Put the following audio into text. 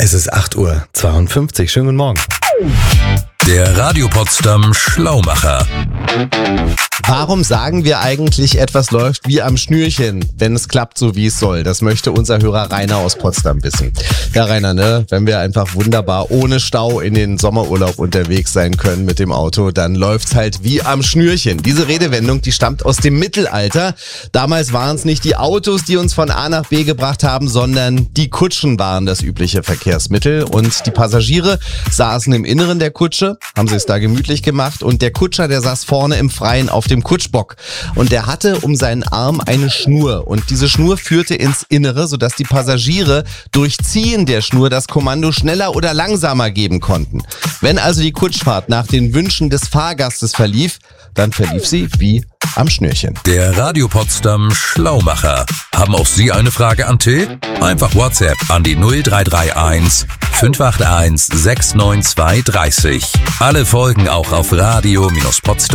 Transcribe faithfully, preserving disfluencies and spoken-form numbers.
Es ist acht Uhr zweiundfünfzig. Schönen guten Morgen. Der Radio Potsdam Schlaumacher. Warum sagen wir eigentlich, etwas läuft wie am Schnürchen, wenn es klappt, so wie es soll? Das möchte unser Hörer Rainer aus Potsdam wissen. Ja, Rainer, ne, wenn wir einfach wunderbar ohne Stau in den Sommerurlaub unterwegs sein können mit dem Auto, dann läuft's halt wie am Schnürchen. Diese Redewendung, die stammt aus dem Mittelalter. Damals waren es nicht die Autos, die uns von A nach B gebracht haben, sondern die Kutschen waren das übliche Verkehrsmittel. Und die Passagiere saßen im Inneren der Kutsche, haben sie es da gemütlich gemacht, und der Kutscher, der saß vorne im Freien auf dem Kutschbock. Und der hatte um seinen Arm eine Schnur. Und diese Schnur führte ins Innere, sodass die Passagiere durch Ziehen der Schnur das Kommando schneller oder langsamer geben konnten. Wenn also die Kutschfahrt nach den Wünschen des Fahrgastes verlief, dann verlief sie wie am Schnürchen. Der Radio Potsdam Schlaumacher. Haben auch Sie eine Frage an Till? Einfach WhatsApp an die null drei drei eins fünf acht eins sechs neun zwei drei null. Alle Folgen auch auf radio Potsdam.